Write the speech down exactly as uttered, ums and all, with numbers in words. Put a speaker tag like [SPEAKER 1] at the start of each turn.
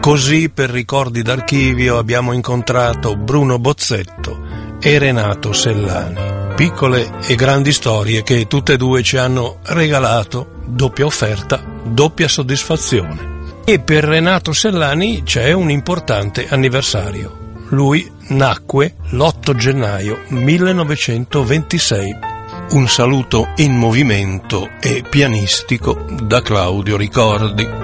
[SPEAKER 1] Così per Ricordi d'Archivio abbiamo incontrato Bruno Bozzetto e Renato Sellani, piccole e grandi storie che tutte e due ci hanno regalato doppia offerta, doppia soddisfazione. E per Renato Sellani c'è un importante anniversario. Lui nacque l'otto gennaio millenovecentoventisei. Un saluto in movimento e pianistico da Claudio Ricordi.